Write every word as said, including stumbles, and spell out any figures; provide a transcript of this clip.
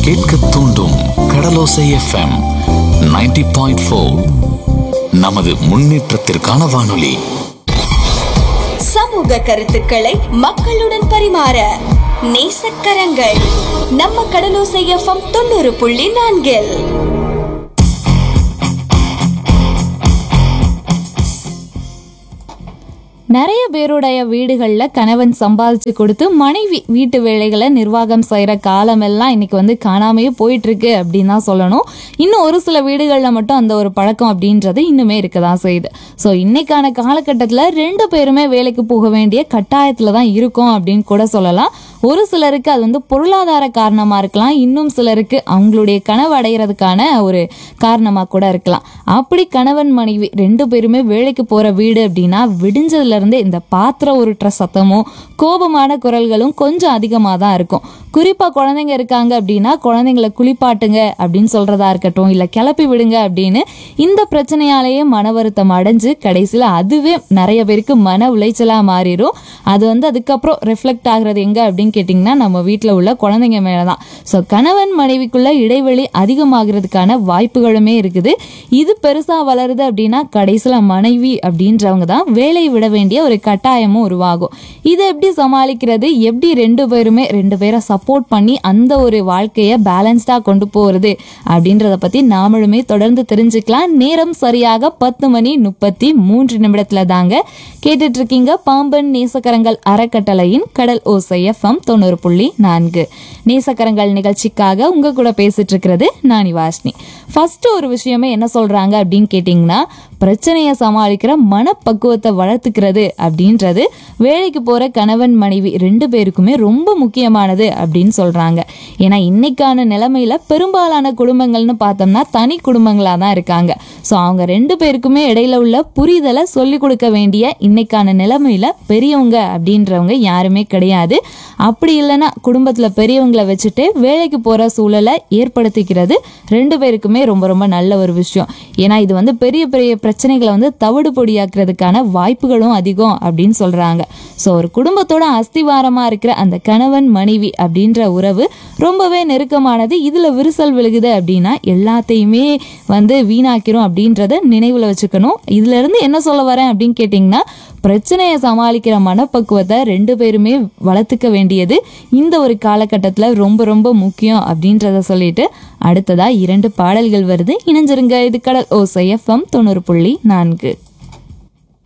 கேட்க தூண்டும் கடலோசை FM ninety point four. நமது முன்னேற்றத்திற்கான வானொலி. சமூக கருத்துக்களை மக்களுடன் பரிமாற நேசக்கரங்கள் நம்ம கடலோசை எஃப்எம் தொண்ணூறு புள்ளி நான்கில். நிறைய பேருடைய வீடுகள்ல கணவன் சம்பாதிச்சு கொடுத்து மனைவி வீட்டு வேலைகளை நிர்வாகம் செய்யற காலமெல்லாம் இன்னைக்கு வந்து காணாமையே போயிட்டு இருக்கு அப்படின்னு தான் சொல்லணும். இன்னும் ஒரு சில வீடுகள்ல மட்டும் அந்த ஒரு பழக்கம் அப்படின்றது இன்னுமே இருக்கதான் செய்யுது. ஸோ இன்னைக்கான காலகட்டத்துல ரெண்டு பேருமே வேலைக்கு போக வேண்டிய கட்டாயத்துல தான் இருக்கும் அப்படின்னு கூட சொல்லலாம். ஒரு சிலருக்கு அது வந்து பொருளாதார காரணமா இருக்கலாம், இன்னும் சிலருக்கு அவங்களுடைய கனவு அடைகிறதுக்கான ஒரு காரணமா கூட இருக்கலாம். அப்படி கணவன் மனைவி ரெண்டு பேருமே வேலைக்கு போற வீடு அப்படின்னா விடிஞ்சதுல இருந்து இந்த பாத்திர உருட்டுற சத்தமும் கோபமான குரல்களும் கொஞ்சம் அதிகமாக தான் இருக்கும். குறிப்பா குழந்தைங்க இருக்காங்க அப்படின்னா குழந்தைங்களை குளிப்பாட்டுங்க அப்படின்னு சொல்றதா இருக்கட்டும், இல்ல கிளப்பி விடுங்க அப்படின்னு இந்த பிரச்சனையாலேயே மன வருத்தம் அடைஞ்சு கடைசியில அதுவே நிறைய பேருக்கு மன உளைச்சலா மாறிடும். அது வந்து அதுக்கப்புறம் ரிஃப்ளெக்ட் ஆகுறது எங்க அப்படின்னு கேட்டிங்கன்னா நம்ம வீட்டில் உள்ள குழந்தைங்க மேலதான். ஸோ கணவன் மனைவிக்குள்ள இடைவெளி அதிகமாகிறதுக்கான வாய்ப்புகளுமே இருக்குது. இது பெருசா வளருது அப்படின்னா கடைசியில மனைவி அப்படின்றவங்க தான் வேலையை விட வேண்டிய ஒரு கட்டாயமும் உருவாகும். இதை எப்படி சமாளிக்கிறது, எப்படி ரெண்டு பேருமே ரெண்டு பேரை சப்போர்ட் பண்ணி அந்த ஒரு வாழ்க்கையை பேலன்ஸ்டா கொண்டு போறது அப்படின்றத பத்தி நாமளுமே தொடர்ந்து தெரிஞ்சுக்கலாம். நேரம் சரியாக பத்து மணி முப்பத்தி மூன்று நிமிடத்துல தாங்க கேட்டுட்டு இருக்கீங்க பாம்பன் நேசக்கரங்கள் அறக்கட்டளையின் கடல் ஓசை எஃப்எம் தொண்ணூறு புள்ளி நான்கு. நேசக்கரங்கள் நிகழ்ச்சிக்காக உங்க கூட பேசிட்டு இருக்கிறது நானி வாஷ்னி. ஃபர்ஸ்ட் ஒரு விஷயமே என்ன சொல்றாங்க அப்படின்னு கேட்டீங்கன்னா, பிரச்சனையை சமாளிக்கிற மனப்பக்குவத்தை வளர்த்துக்கிறது அப்படின்றது வேலைக்கு போற கணவன் மனைவி ரெண்டு பேருக்குமே ரொம்ப முக்கியமானது அப்படின்னு சொல்றாங்க. ஏன்னா இன்னைக்கான நிலைமையில பெரும்பாலான குடும்பங்கள்னு பார்த்தோம்னா தனி குடும்பங்களா தான் இருக்காங்க. ஸோ அவங்க ரெண்டு பேருக்குமே இடையில உள்ள புரிதலை சொல்லிக் கொடுக்க வேண்டிய இன்னைக்கான நிலைமையில பெரியவங்க அப்படின்றவங்க யாருமே கிடையாது. அப்படி இல்லைன்னா குடும்பத்துல பெரியவங்களை வச்சுட்டு வேலைக்கு போற சூழலை ஏற்படுத்திக்கிறது ரெண்டு பேருக்குமே ரொம்ப ரொம்ப நல்ல ஒரு விஷயம். ஏன்னா இது வந்து பெரிய பெரிய பிரச்சனைகளை வந்து தவிடு பொடியாக்குறதுக்கான வாய்ப்புகளும் அதிகம் அப்படின்னு சொல்றாங்க. ஸோ ஒரு குடும்பத்தோட அஸ்திவாரமா இருக்கிற அந்த கணவன் மனைவி அப்படின்ற உறவு ரொம்பவே நெருக்கமானது. இதுல விரிசல் விழுகுது அப்படின்னா எல்லாத்தையுமே வந்து வீணாக்கிறோம் அப்படின்றத நினைவுல வச்சுக்கணும். இதுல இருந்து என்ன சொல்ல வரேன் அப்படின்னு கேட்டீங்கன்னா, பிரச்சனையை சமாளிக்கிற மனப்பக்குவத்தை ரெண்டு பேருமே வளர்த்துக்க வேண்டியது இந்த ஒரு காலகட்டத்தில் ரொம்ப ரொம்ப முக்கியம் அப்படின்றத சொல்லிட்டு அடுத்ததா இரண்டு பாடல்கள் வருது. இணைஞ்சிருங்க. இது கடல் ஓசை எஃப்எம் தொண்ணூறு புள்ளி நான்கு.